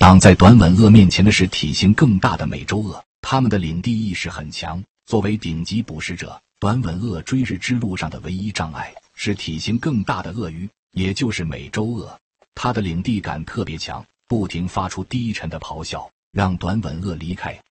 挡在短吻鳄面前的是体型更大的美洲鳄，它们的领地意识很强。作为顶级捕食者，短吻鳄追日之路上的唯一障碍是体型更大的鳄鱼，也就是美洲鳄。它的领地感特别强，不停发出低沉的咆哮，让短吻鳄离开